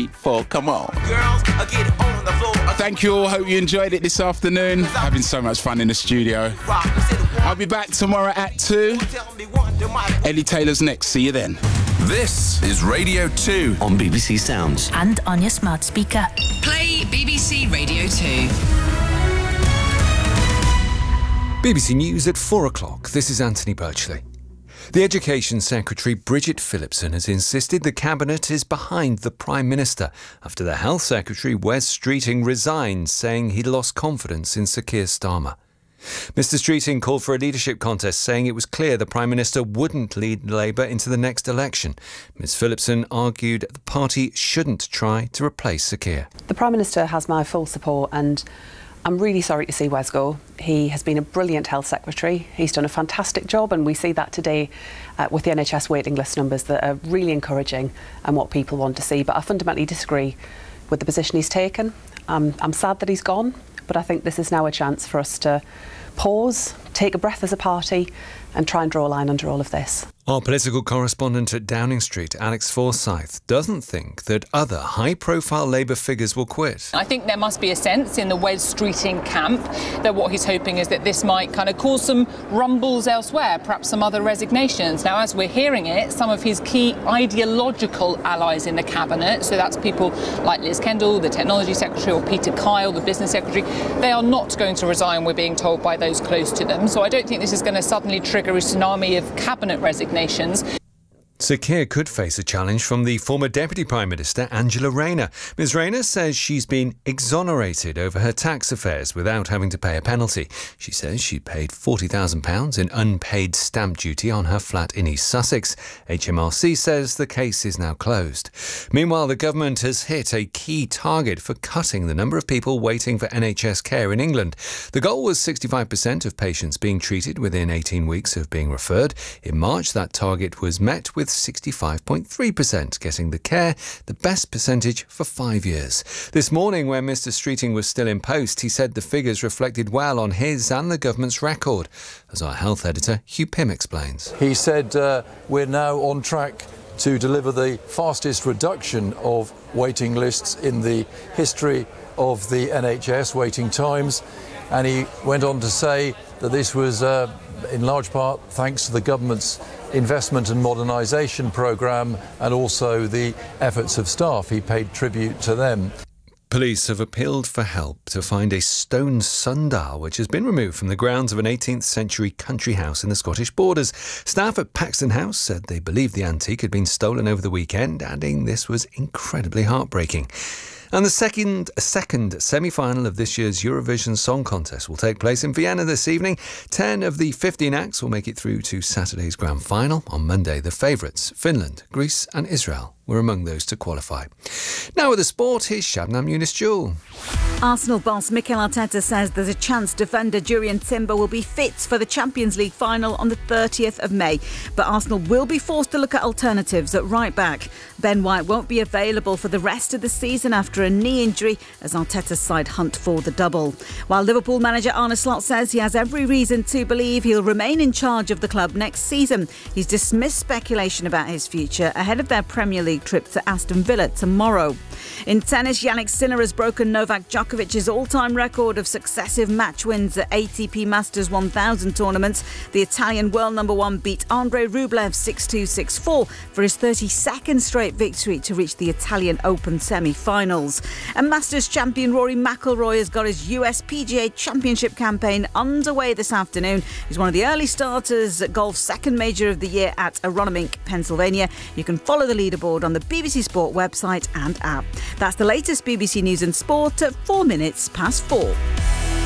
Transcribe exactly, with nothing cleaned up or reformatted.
three, four, come on. Girls, I get on the floor. Thank you all. Hope you enjoyed it this afternoon. Having so much fun in the studio. I'll be back tomorrow at two. Ellie Taylor's next. See you then. This is Radio two on B B C Sounds. And on your smart speaker. Play B B C Radio two. B B C News at four o'clock. This is Anthony Birchley. The Education Secretary Bridget Phillipson has insisted the Cabinet is behind the Prime Minister after the Health Secretary Wes Streeting resigned, saying he'd lost confidence in Sir Keir Starmer. Mister Streeting called for a leadership contest, saying it was clear the Prime Minister wouldn't lead Labour into the next election. Miz Phillipson argued the party shouldn't try to replace Sir Keir. The Prime Minister has my full support, and I'm really sorry to see Wes go. He has been a brilliant Health Secretary. He's done a fantastic job, and we see that today uh, with the N H S waiting list numbers that are really encouraging and what people want to see. But I fundamentally disagree with the position he's taken. Um, I'm sad that he's gone, but I think this is now a chance for us to pause, take a breath as a party, and try and draw a line under all of this. Our political correspondent at Downing Street, Alex Forsyth, doesn't think that other high-profile Labour figures will quit. I think there must be a sense in the Wes Streeting camp that what he's hoping is that this might kind of cause some rumbles elsewhere, perhaps some other resignations. Now, as we're hearing it, some of his key ideological allies in the Cabinet, so that's people like Liz Kendall, the Technology Secretary, or Peter Kyle, the Business Secretary, they are not going to resign, we're being told by those close to them. So I don't think this is going to suddenly trigger a tsunami of Cabinet resignations. Sir Keir could face a challenge from the former Deputy Prime Minister, Angela Rayner. Ms Rayner says she's been exonerated over her tax affairs without having to pay a penalty. She says she paid forty thousand pounds in unpaid stamp duty on her flat in East Sussex. H M R C says the case is now closed. Meanwhile, the government has hit a key target for cutting the number of people waiting for N H S care in England. The goal was sixty-five percent of patients being treated within eighteen weeks of being referred. In March, that target was met with sixty-five point three percent, getting the care the best percentage for five years. This morning, when Mister Streeting was still in post, he said the figures reflected well on his and the government's record. As our health editor, Hugh Pym, explains. He said uh, we're now on track to deliver the fastest reduction of waiting lists in the history of the N H S waiting times. And he went on to say that this was uh, in large part thanks to the government's investment and modernisation programme and also the efforts of staff. He paid tribute to them. Police have appealed for help to find a stone sundial which has been removed from the grounds of an eighteenth century country house in the Scottish borders. Staff at Paxton House said they believed the antique had been stolen over the weekend, adding this was incredibly heartbreaking. And the second second semi-final of this year's Eurovision Song Contest will take place in Vienna this evening. Ten of the fifteen acts will make it through to Saturday's grand final. On Monday, the favourites, Finland, Greece and Israel, were among those to qualify. Now with the sport, here's Shabnam Younis-Jewel. Arsenal boss Mikel Arteta says there's a chance defender Jurrien Timber will be fit for the Champions League final on the thirtieth of May. But Arsenal will be forced to look at alternatives at right back. Ben White won't be available for the rest of the season after a knee injury as Arteta's side hunt for the double. While Liverpool manager Arne Slot says he has every reason to believe he'll remain in charge of the club next season. He's dismissed speculation about his future ahead of their Premier League trip to Aston Villa tomorrow. In tennis, Jannik Sinner has broken Novak Djokovic's all-time record of successive match wins at A T P Masters one thousand tournaments. The Italian world number one beat Andrei Rublev six two six four for his thirty-second straight victory to reach the Italian Open semi-finals. And Masters champion Rory McIlroy has got his U S P G A Championship campaign underway this afternoon. He's one of the early starters at golf's second major of the year at Aronimink, Pennsylvania. You can follow the leaderboard on the B B C Sport website and app. That's the latest B B C News and Sport at four minutes past four.